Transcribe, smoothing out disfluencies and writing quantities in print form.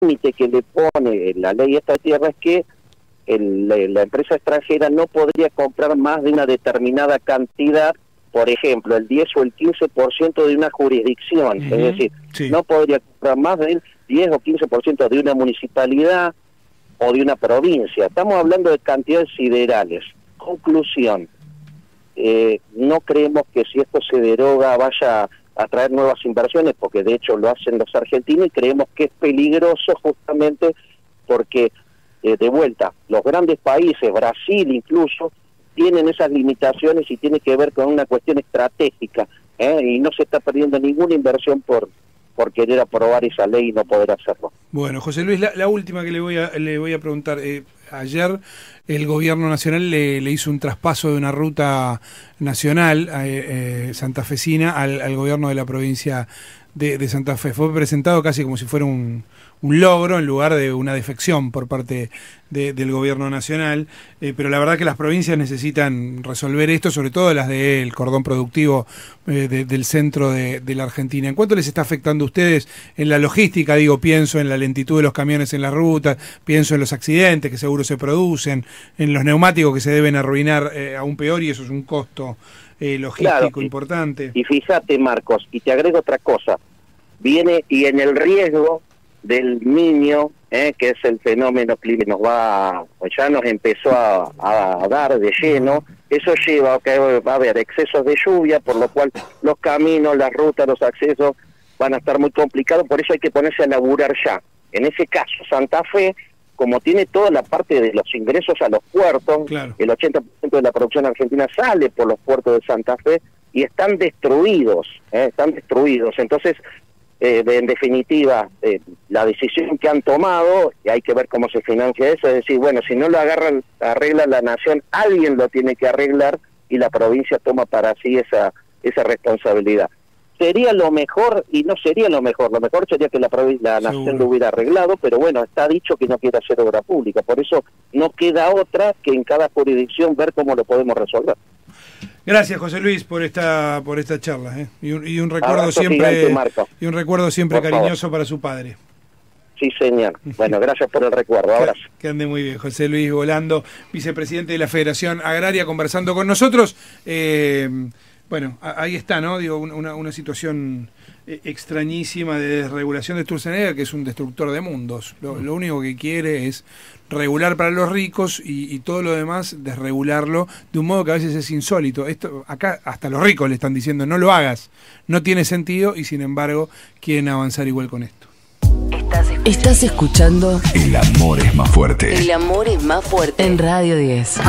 límite que le pone la ley esta de tierra es que la empresa extranjera no podría comprar más de una determinada cantidad, por ejemplo, el 10 o el 15% de una jurisdicción, es decir, no podría comprar más del 10 o 15% de una municipalidad o de una provincia. Estamos hablando de cantidades siderales. Conclusión, no creemos que si esto se deroga vaya a traer nuevas inversiones, porque de hecho lo hacen los argentinos, y creemos que es peligroso justamente porque, de vuelta, los grandes países, Brasil incluso, tienen esas limitaciones y tiene que ver con una cuestión estratégica, y no se está perdiendo ninguna inversión por querer aprobar esa ley y no poder hacerlo. Bueno, José Luis, la última que le voy a preguntar. Ayer el gobierno nacional le hizo un traspaso de una ruta nacional santafesina al gobierno de la provincia de Santa Fe. Fue presentado casi como si fuera un logro en lugar de una defección por parte del gobierno nacional, pero la verdad que las provincias necesitan resolver esto, sobre todo las del cordón productivo del centro de la Argentina. ¿En cuánto les está afectando a ustedes en la logística? Digo, pienso en la lentitud de los camiones en la ruta, pienso en los accidentes que seguro se producen, en los neumáticos que se deben arruinar aún peor, y eso es un costo logístico importante. Y fíjate, Marcos, y te agrego otra cosa, viene y en el riesgo del Niño, que es el fenómeno climático que ya nos empezó a dar de lleno, eso lleva a que va a haber excesos de lluvia, por lo cual los caminos, las rutas, los accesos van a estar muy complicados, por eso hay que ponerse a laburar ya. En ese caso, Santa Fe, como tiene toda la parte de los ingresos a los puertos, claro, el 80% de la producción argentina sale por los puertos de Santa Fe y están destruidos, entonces en definitiva, la decisión que han tomado, y hay que ver cómo se financia eso, es decir, bueno, si no lo arregla la nación, alguien lo tiene que arreglar y la provincia toma para sí esa responsabilidad. Sería lo mejor y no sería lo mejor sería que la nación lo hubiera arreglado, pero bueno, está dicho que no quiere hacer obra pública, por eso no queda otra que en cada jurisdicción ver cómo lo podemos resolver. Gracias, José Luis, por esta charla, y un recuerdo siempre cariñoso para su padre. Sí, señor. Bueno, gracias por el recuerdo. Abrazo. Que ande muy bien. José Luis Volando, vicepresidente de la Federación Agraria, conversando con nosotros. Bueno, ahí está, ¿no? Digo, una situación extrañísima de desregulación de Sturzenegger, que es un destructor de mundos. Lo único que quiere es regular para los ricos y todo lo demás desregularlo de un modo que a veces es insólito. Esto acá hasta los ricos le están diciendo no lo hagas, no tiene sentido, y sin embargo quieren avanzar igual con esto. Estás escuchando El amor es más fuerte. El amor es más fuerte en Radio 10.